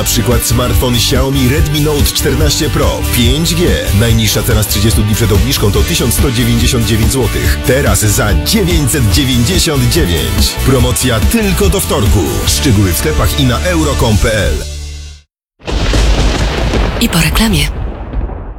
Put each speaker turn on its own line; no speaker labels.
Na przykład smartfon Xiaomi Redmi Note 14 Pro 5G. Najniższa cena z 30 dni przed obniżką to 1199 zł. Teraz za 999. Promocja tylko do wtorku. Szczegóły w sklepach i na euro.com.pl.
I po reklamie.